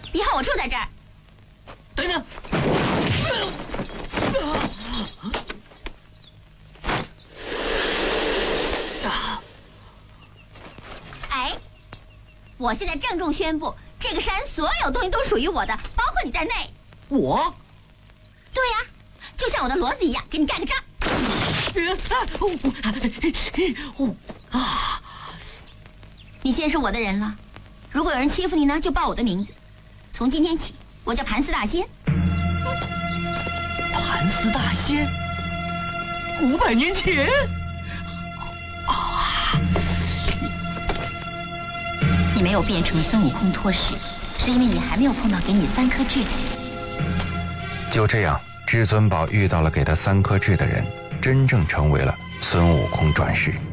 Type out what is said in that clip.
以后我住在这儿。 等等。 哎，我现在郑重宣布，这个山所有东西都属于我的，包括你在内。 我？ 对呀，就像我的骡子一样，给你盖个章。你现在是我的人了，如果有人欺负你呢，就报我的名字。从今天起，我叫盘丝大仙。 盘丝大仙？500年前？ 你没有变成孙悟空托世，是因为你还没有碰到给你3颗痣的人。 就这样，至尊宝遇到了给他3颗痣的人，真正成为了孙悟空转世。